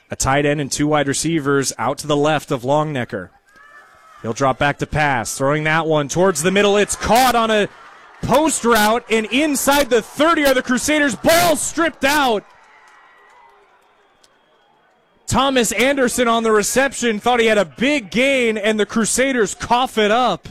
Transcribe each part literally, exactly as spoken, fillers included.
A tight end and two wide receivers out to the left of Longnecker. He'll drop back to pass, throwing that one towards the middle. It's caught on a post route and inside the thirty are the Crusaders. Ball stripped out. Thomas Anderson on the reception thought he had a big gain, and the Crusaders cough it up.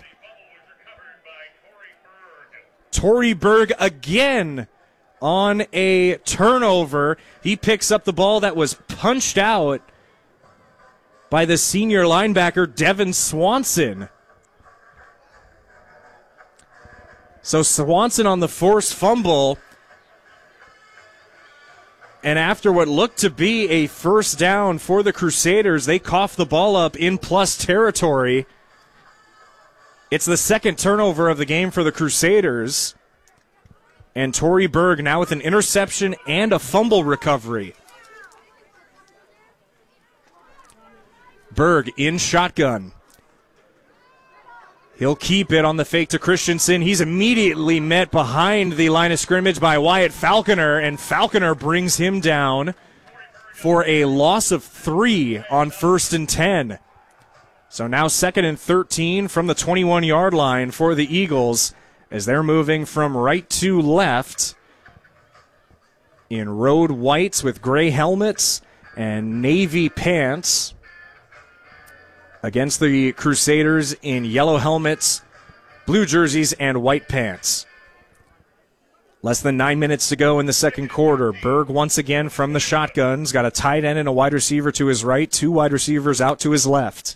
Torrey Berg again on a turnover. He picks up the ball that was punched out by the senior linebacker, Devin Swanson. So Swanson on the forced fumble. And after what looked to be a first down for the Crusaders, they cough the ball up in plus territory. It's the second turnover of the game for the Crusaders. And Torrey Berg now with an interception and a fumble recovery. Berg in shotgun. He'll keep it on the fake to Christensen. He's immediately met behind the line of scrimmage by Wyatt Falconer, and Falconer brings him down for a loss of three on first and ten. So now second and thirteen from the twenty-one-yard line for the Eagles as they're moving from right to left in road whites with gray helmets and navy pants against the Crusaders in yellow helmets, blue jerseys, and white pants. Less than nine minutes to go in the second quarter. Berg once again from the shotguns. Got a tight end and a wide receiver to his right, two wide receivers out to his left.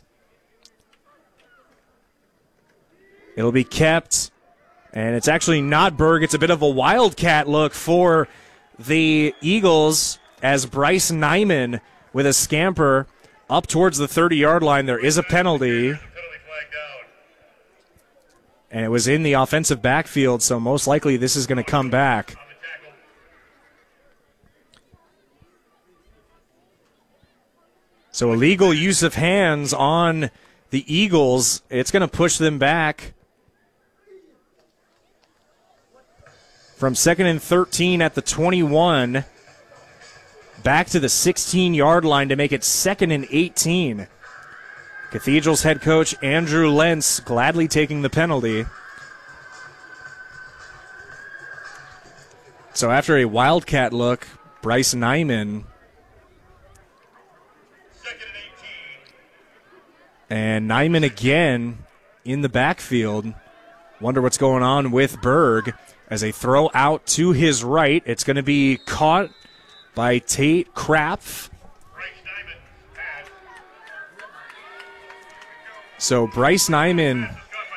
It'll be kept, and it's actually not Berg. It's a bit of a wildcat look for the Eagles as Bryce Nyman with a scamper up towards the thirty-yard line. There is a penalty. And it was in the offensive backfield, so most likely this is going to come back. So illegal use of hands on the Eagles. It's going to push them back from second and thirteen at the twenty-one back to the sixteen-yard line to make it second and eighteen. Cathedral's head coach Andrew Lentz gladly taking the penalty. So after a wildcat look, Bryce Nyman and Nyman again in the backfield. Wonder what's going on with Berg as they throw out to his right. It's going to be caught by Tate Krapf. So Bryce Nyman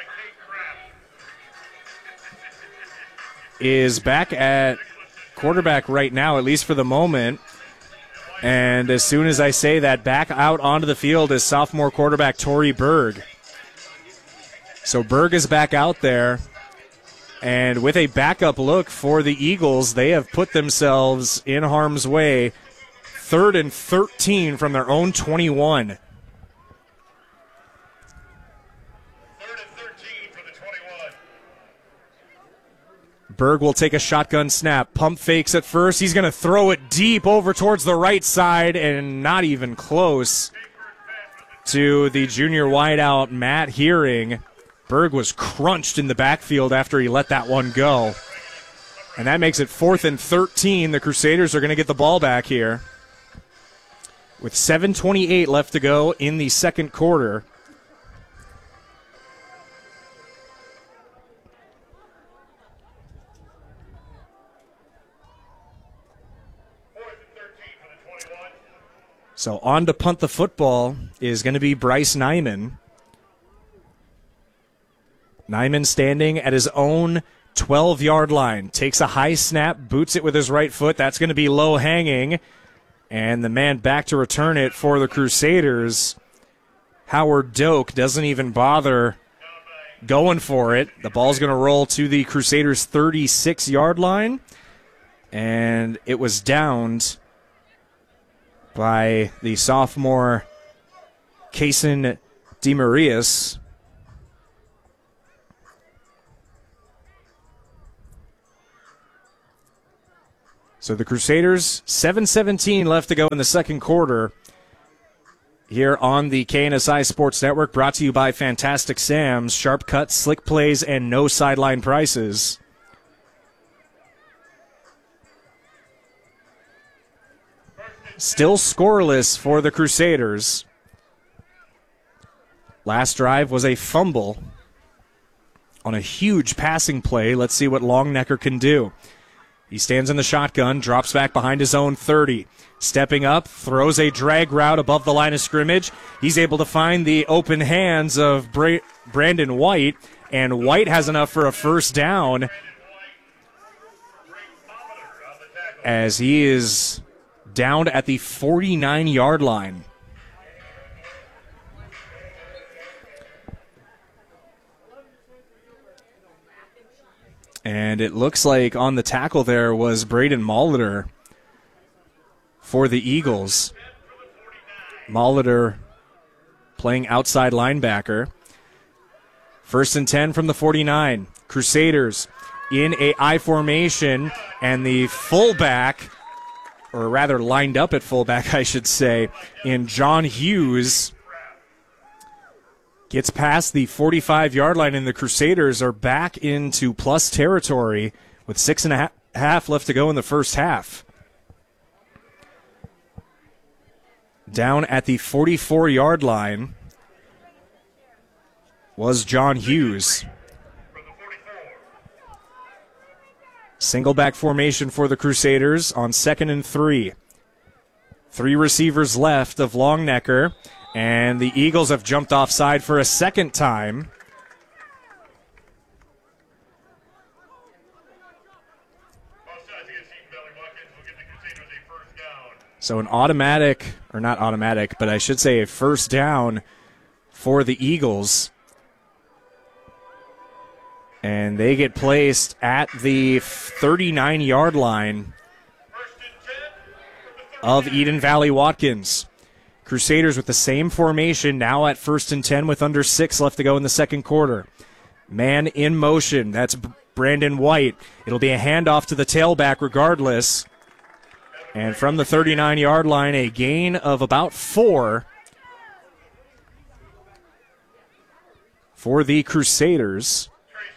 is back at quarterback right now, at least for the moment. And as soon as I say that, back out onto the field is sophomore quarterback Torrey Berg. So Berg is back out there. And with a backup look for the Eagles, they have put themselves in harm's way. Third and thirteen from their own twenty-one. Berg will take a shotgun snap. Pump fakes at first. He's going to throw it deep over towards the right side and not even close to the junior wideout, Matt Hearing. Berg was crunched in the backfield after he let that one go. And that makes it fourth and thirteen. The Crusaders are going to get the ball back here with seven twenty-eight left to go in the second quarter. So on to punt the football is going to be Bryce Nyman. Nyman standing at his own twelve-yard line. Takes a high snap, boots it with his right foot. That's going to be low hanging. And the man back to return it for the Crusaders, Howard Doak, doesn't even bother going for it. The ball's going to roll to the Crusaders' thirty-six-yard line. And it was downed by the sophomore Kason DeMarias. So the Crusaders, seven seventeen left to go in the second quarter. here on the K N S I Sports Network, brought to you by Fantastic Sam's, sharp cuts, slick plays, and no sideline prices. Still scoreless for the Crusaders. Last drive was a fumble on a huge passing play. Let's see what Longnecker can do. He stands in the shotgun, drops back behind his own thirty. Stepping up, throws a drag route above the line of scrimmage. He's able to find the open hands of Bra- Brandon White, and White has enough for a first down as he is down at the forty-nine-yard line. And it looks like on the tackle there was Braden Molitor for the Eagles. Molitor playing outside linebacker. First and ten from the forty-nine. Crusaders in a I formation, and the fullback, or rather lined up at fullback, I should say, in John Hughes, gets past the forty-five-yard line, and the Crusaders are back into plus territory with six and a half left to go in the first half. Down at the forty-four-yard line was John Hughes. Single back formation for the Crusaders on second and three. Three receivers left of Longnecker, and the Eagles have jumped offside for a second time. So an automatic, or not automatic, but I should say a first down for the Eagles. And they get placed at the thirty-nine-yard line of Eden Valley Watkins. Crusaders with the same formation, now at first and ten with under six left to go in the second quarter. Man in motion, that's Brandon White. It'll be a handoff to the tailback regardless. And from the thirty-nine-yard line, a gain of about four for the Crusaders.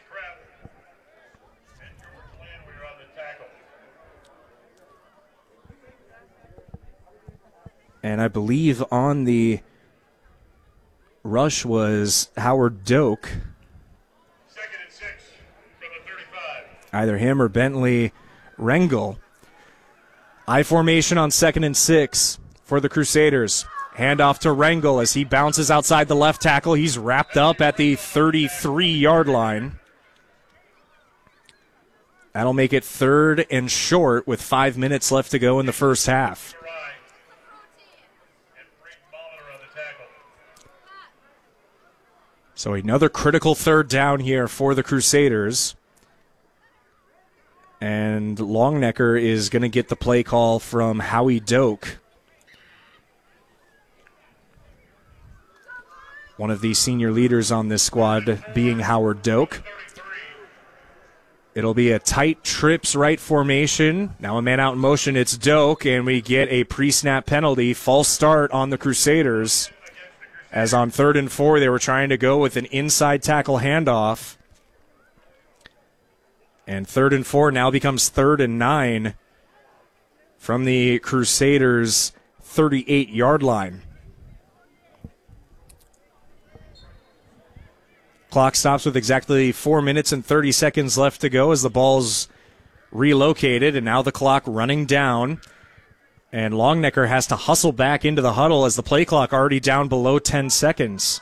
And I believe on the rush was Howard Doak. Second and six from the thirty-five. Either him or Bentley Rengel. I formation on second and six for the Crusaders. Handoff to Rengel as he bounces outside the left tackle. He's wrapped up at the thirty-three-yard line. That'll make it third and short with five minutes left to go in the first half. So another critical third down here for the Crusaders. And Longnecker is going to get the play call from Howie Doak. One of the senior leaders on this squad being Howard Doak. It'll be a tight trips right formation. Now a man out in motion, it's Doak, and we get a pre-snap penalty. False start on the Crusaders. As on third and four, they were trying to go with an inside tackle handoff. And third and four now becomes third and nine from the Crusaders' thirty-eight-yard line. Clock stops with exactly four minutes and thirty seconds left to go as the ball's relocated, and now the clock running down. And Longnecker has to hustle back into the huddle as the play clock already down below ten seconds.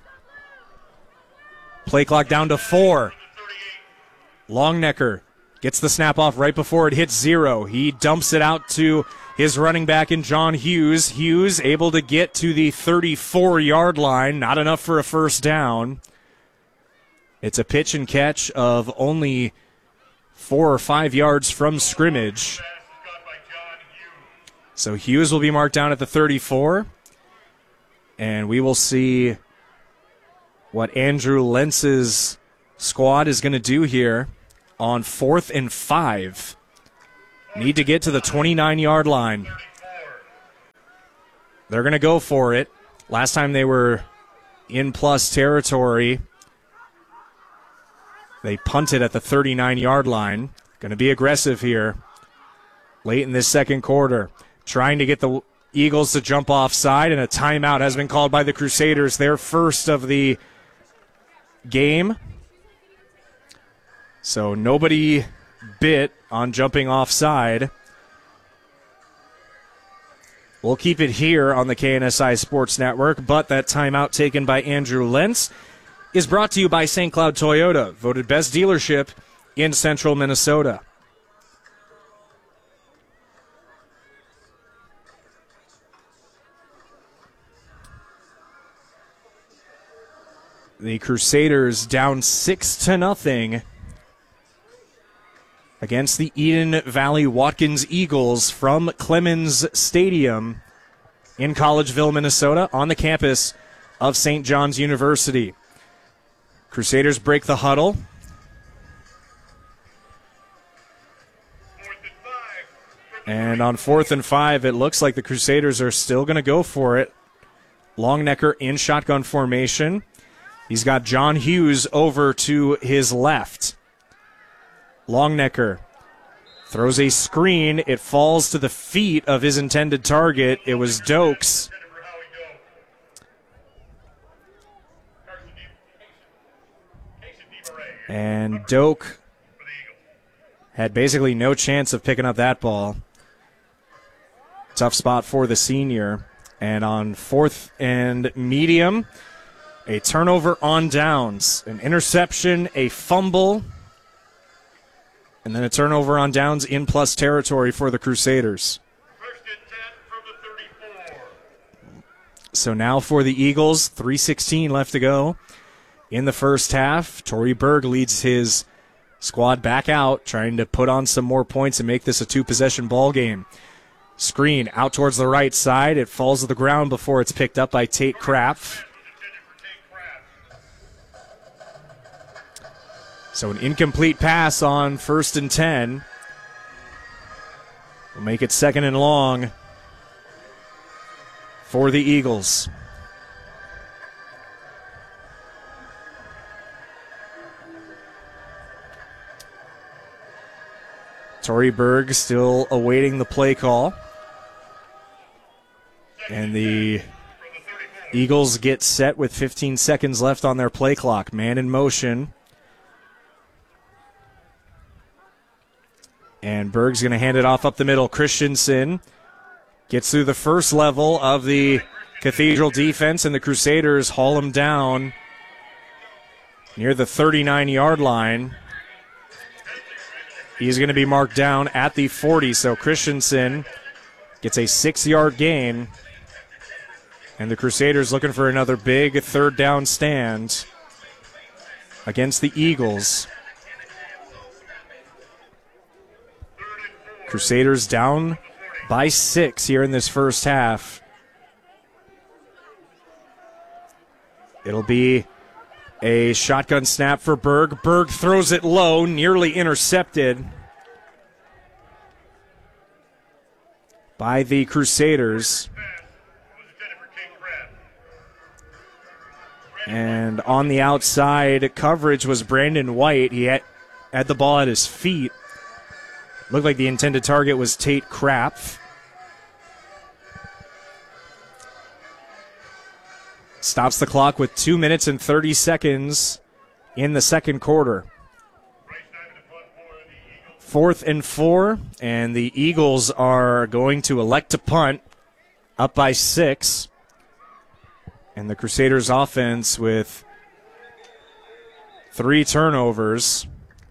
Play clock down to four. Longnecker gets the snap off right before it hits zero. He dumps it out to his running back in John Hughes. Hughes able to get to the thirty-four-yard line. Not enough for a first down. It's a pitch and catch of only four or five yards from scrimmage. So Hughes will be marked down at the thirty-four. And we will see what Andrew Lentz's squad is going to do here on fourth and five. Need to get to the twenty-nine-yard line. They're going to go for it. Last time they were in plus territory, they punted at the thirty-nine-yard line. Going to be aggressive here late in this second quarter, trying to get the Eagles to jump offside, and a timeout has been called by the Crusaders, their first of the game. So nobody bit on jumping offside. We'll keep it here on the K N S I Sports Network, but that timeout taken by Andrew Lentz is brought to you by Saint Cloud Toyota, voted best dealership in central Minnesota. The Crusaders down six to nothing against the Eden Valley Watkins Eagles from Clemens Stadium in Collegeville, Minnesota, on the campus of Saint John's University. Crusaders break the huddle. And on fourth and five, it looks like the Crusaders are still going to go for it. Longnecker in shotgun formation. He's got John Hughes over to his left. Longnecker throws a screen. It falls to the feet of his intended target. It was Dokes. And Doak had basically no chance of picking up that ball. Tough spot for the senior. And on fourth and medium, a turnover on downs, an interception, a fumble, and then a turnover on downs in plus territory for the Crusaders. First and ten from the thirty-four. So now for the Eagles, three sixteen left to go in the first half. Torrey Berg leads his squad back out, trying to put on some more points and make this a two-possession ball game. Screen out towards the right side. It falls to the ground before it's picked up by Tate Krapf. So an incomplete pass on first and ten. Will make it second and long for the Eagles. Torrey Berg still awaiting the play call. And the Eagles get set with fifteen seconds left on their play clock. Man in motion. And Berg's going to hand it off up the middle. Christensen gets through the first level of the Cathedral defense, and the Crusaders haul him down near the thirty-nine-yard line. He's going to be marked down at the forty, so Christensen gets a six-yard gain. And the Crusaders looking for another big third down stand against the Eagles. Crusaders down by six here in this first half. It'll be a shotgun snap for Berg. Berg throws it low, nearly intercepted by the Crusaders. And on the outside, coverage was Brandon White. He had, had the ball at his feet. Looked like the intended target was Tate Krapf. Stops the clock with two minutes and thirty seconds in the second quarter. Fourth and four, and the Eagles are going to elect to punt, up by six. And the Crusaders offense with three turnovers.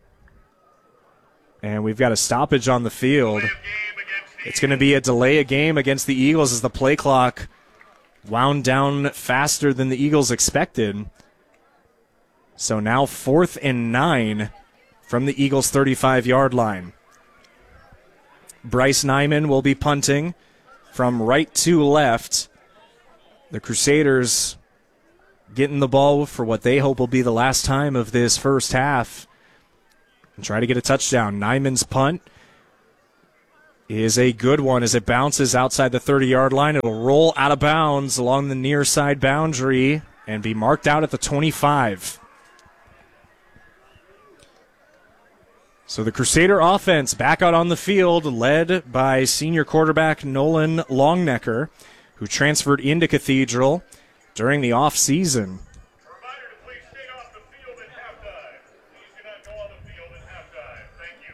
And we've got a stoppage on the field. It's going to be a delay of game against the Eagles as the play clock wound down faster than the Eagles expected. So now fourth and nine from the Eagles' thirty-five-yard line. Bryce Nyman will be punting from right to left. The Crusaders getting the ball for what they hope will be the last time of this first half and try to get a touchdown. Nyman's punt is a good one as it bounces outside the thirty-yard line. It'll roll out of bounds along the near side boundary and be marked out at the twenty-five. So the Crusader offense back out on the field, led by senior quarterback Nolan Longnecker, who transferred into Cathedral during the offseason. Reminder to please stay off the field at halftime. Please do not go on the field at halftime. Thank you.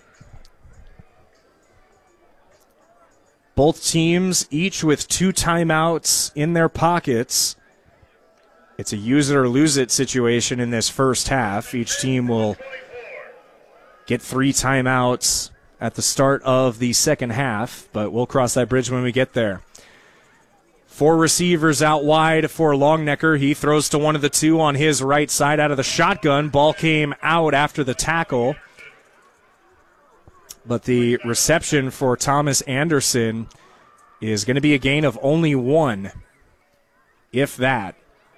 Both teams each with two timeouts in their pockets. It's a use it or lose it situation in this first half. Each team will get three timeouts at the start of the second half, but we'll cross that bridge when we get there. Four receivers out wide for Longnecker. He throws to one of the two on his right side out of the shotgun. Ball came out after the tackle, but the reception for Thomas Anderson is going to be a gain of only one, if that.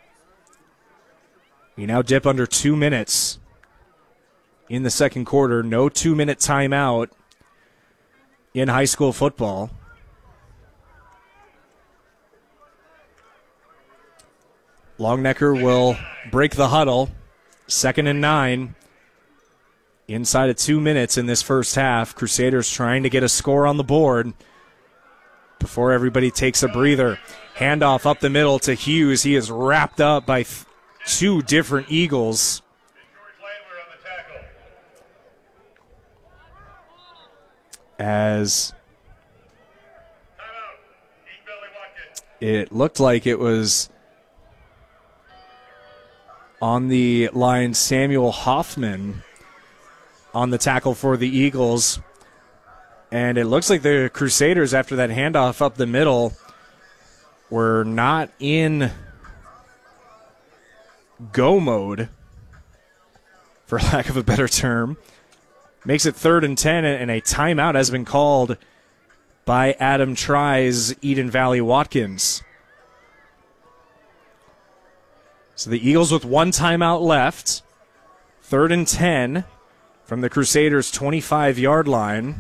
We now dip under two minutes in the second quarter. No two-minute timeout in high school football. Longnecker will break the huddle. Second and nine. Inside of two minutes in this first half. Crusaders trying to get a score on the board before everybody takes a breather. Handoff up the middle to Hughes. He is wrapped up by th- two different Eagles. As it looked like it was on the line Samuel Hoffman on the tackle for the Eagles. And it looks like the Crusaders, after that handoff up the middle, were not in go mode, for lack of a better term. Makes it third and ten, and a timeout has been called by Adam Tries Eden Valley Watkins. So the Eagles with one timeout left. Third and ten from the Crusaders' twenty-five-yard line.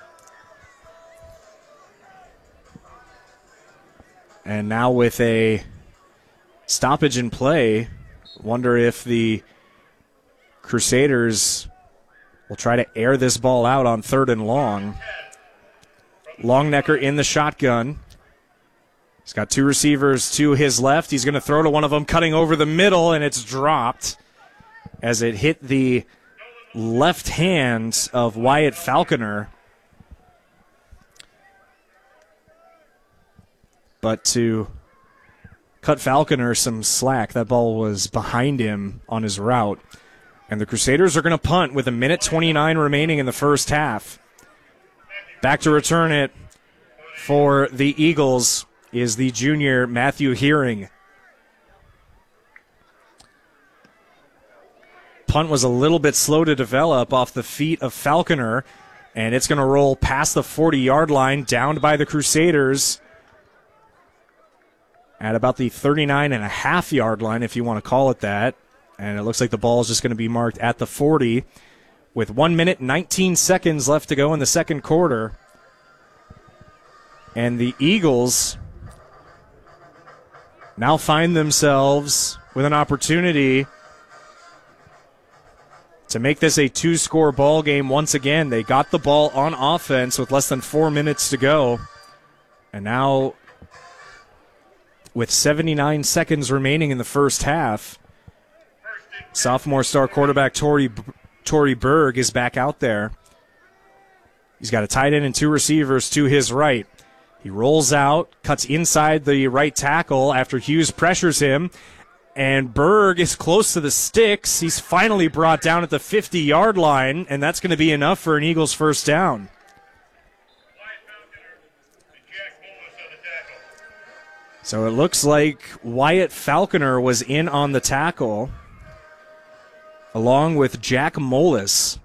And now with a stoppage in play, wonder if the Crusaders will try to air this ball out on third and long. Longnecker in the shotgun. He's got two receivers to his left. He's going to throw to one of them, cutting over the middle, and it's dropped as it hit the left hand of Wyatt Falconer. But to cut Falconer some slack, that ball was behind him on his route. And the Crusaders are going to punt with a minute twenty-nine remaining in the first half. Back to return it for the Eagles is the junior Matthew Hearing. Punt was a little bit slow to develop off the feet of Falconer, and it's going to roll past the forty-yard line, downed by the Crusaders at about the thirty-nine and a half yard line, if you want to call it that. And it looks like the ball is just going to be marked at the forty with one minute, nineteen seconds left to go in the second quarter. And the Eagles now find themselves with an opportunity to make this a two-score ball game once again. They got the ball on offense with less than four minutes to go. And now, with seventy-nine seconds remaining in the first half, sophomore star quarterback Torrey, Torrey Berg is back out there. He's got a tight end and two receivers to his right. He rolls out, cuts inside the right tackle after Hughes pressures him, and Berg is close to the sticks. He's finally brought down at the fifty-yard line, and that's going to be enough for an Eagles first down. So it looks like Wyatt Falconer was in on the tackle, along with Jack Molis.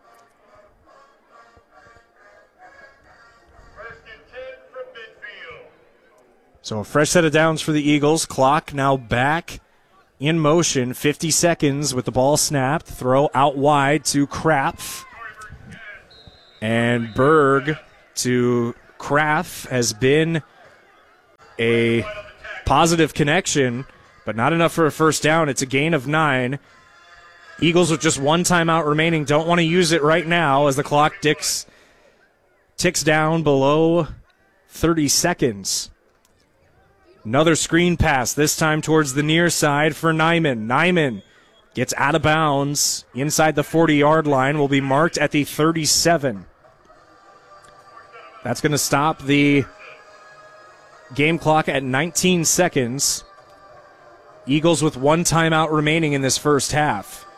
So a fresh set of downs for the Eagles. Clock now back in motion. fifty seconds with the ball snapped. Throw out wide to Krapf. And Berg to Kraft has been a positive connection, but not enough for a first down. It's a gain of nine. Eagles with just one timeout remaining don't want to use it right now as the clock ticks, ticks down below thirty seconds. Another screen pass, this time towards the near side for Nyman. Nyman gets out of bounds inside the forty-yard line, will be marked at the thirty-seven. That's going to stop the game clock at nineteen seconds. Eagles with one timeout remaining in this first half.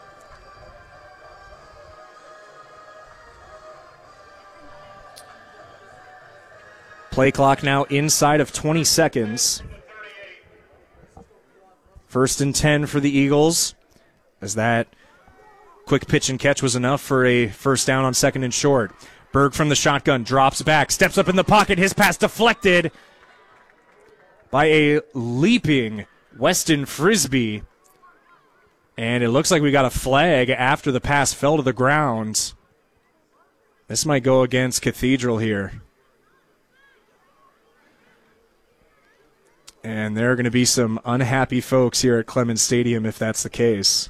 Play clock now inside of twenty seconds. First and ten for the Eagles, as that quick pitch and catch was enough for a first down on second and short. Berg from the shotgun drops back, steps up in the pocket. His pass deflected by a leaping Weston Frisbee. And it looks like we got a flag after the pass fell to the ground. This might go against Cathedral here. And there are going to be some unhappy folks here at Clemens Stadium if that's the case.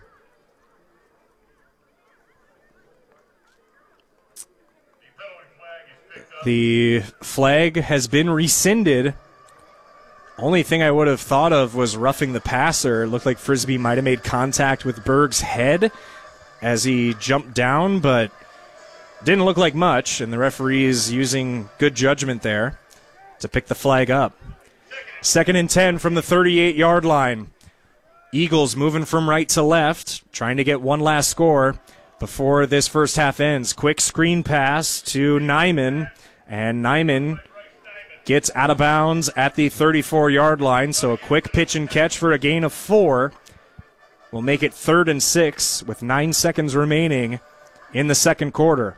The flag has been rescinded. Only thing I would have thought of was roughing the passer. It looked like Frisbee might have made contact with Berg's head as he jumped down, but didn't look like much, and the referee is using good judgment there to pick the flag up. Second and ten from the thirty-eight-yard line. Eagles moving from right to left, trying to get one last score before this first half ends. Quick screen pass to Nyman, and Nyman gets out of bounds at the thirty-four-yard line, so a quick pitch and catch for a gain of four will make it third and six with nine seconds remaining in the second quarter.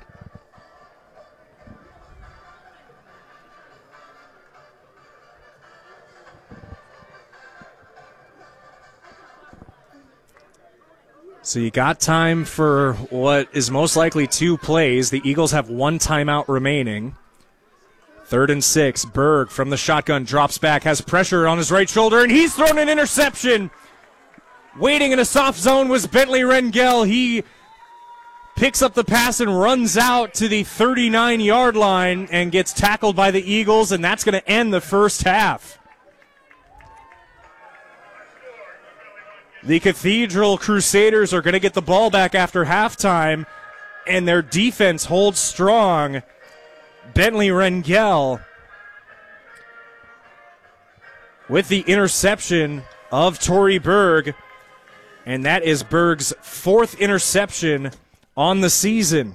So you got time for what is most likely two plays. The Eagles have one timeout remaining. Third and six. Berg from the shotgun drops back, has pressure on his right shoulder, and he's thrown an interception. Waiting in a soft zone was Bentley Rengel. He picks up the pass and runs out to the thirty-nine-yard line and gets tackled by the Eagles, and that's going to end the first half. The Cathedral Crusaders are going to get the ball back after halftime, and their defense holds strong. Bentley Rengel with the interception of Torrey Berg, and that is Berg's fourth interception on the season.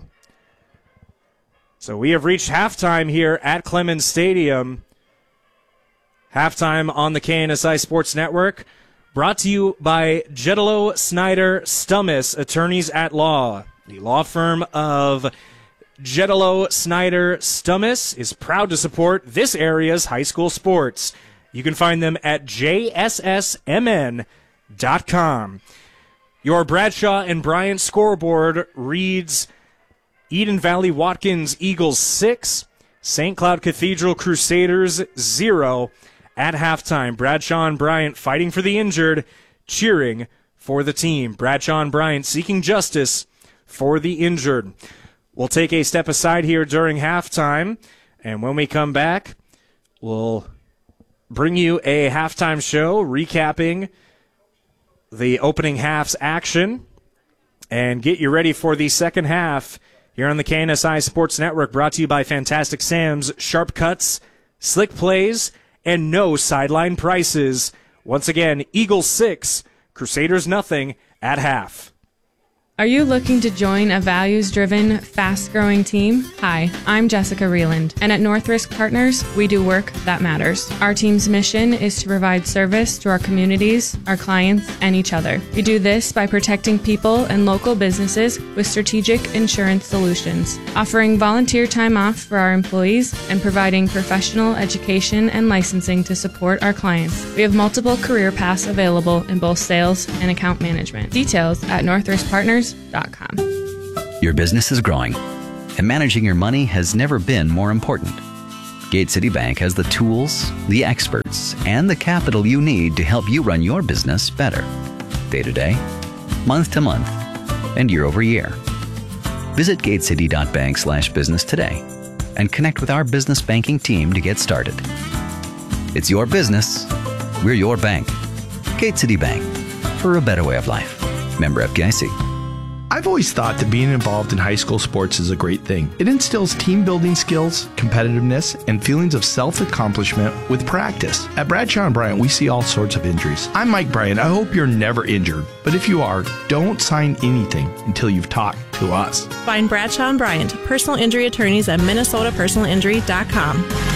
So we have reached halftime here at Clemens Stadium. Halftime on the K N S I Sports Network. Brought to you by Jedelo Snyder Stummis, attorneys at law. The law firm of Jedelo Snyder Stummis is proud to support this area's high school sports. You can find them at J S S M N dot com. Your Bradshaw and Bryant scoreboard reads Eden Valley Watkins Eagles six, Saint Cloud Cathedral Crusaders zero. At halftime, Bradshaw and Bryant fighting for the injured, cheering for the team. Bradshaw and Bryant seeking justice for the injured. We'll take a step aside here during halftime, and when we come back, we'll bring you a halftime show recapping the opening half's action and get you ready for the second half here on the K N S I Sports Network, brought to you by Fantastic Sam's, Sharp Cuts, Slick Plays, and no sideline prices. Once again, Eagles six, Crusaders nothing at half. Are you looking to join a values-driven, fast-growing team? Hi, I'm Jessica Reeland, and at Northrisk Partners, we do work that matters. Our team's mission is to provide service to our communities, our clients, and each other. We do this by protecting people and local businesses with strategic insurance solutions, offering volunteer time off for our employees, and providing professional education and licensing to support our clients. We have multiple career paths available in both sales and account management. Details at northrisk partners dot com. Your business is growing. and managing your money has never been more important. Gate City Bank has the tools, the experts, and the capital you need to help you run your business better. Day to day, month to month, and year over year. Visit gatecity.bank slash business today and connect with our business banking team to get started. It's your business. We're your bank. Gate City Bank, for a better way of life. Member F D I C. I've always thought that being involved in high school sports is a great thing. It instills team building skills, competitiveness, and feelings of self-accomplishment with practice. At Bradshaw and Bryant, we see all sorts of injuries. I'm Mike Bryant. I hope you're never injured. But if you are, don't sign anything until you've talked to us. Find Bradshaw and Bryant, personal injury attorneys at minnesota personal injury dot com.